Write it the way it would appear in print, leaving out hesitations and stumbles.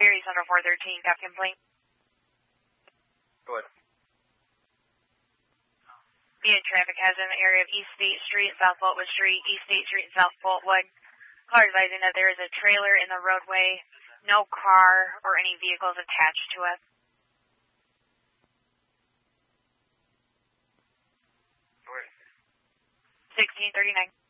Sirius Central 413, Captain Complaint. Go ahead. Being traffic hazard in the area of East State Street, South Boltwood Street, East State Street, South Boltwood. Car advising that there is a trailer in the roadway, no car or any vehicles attached to it. 1639.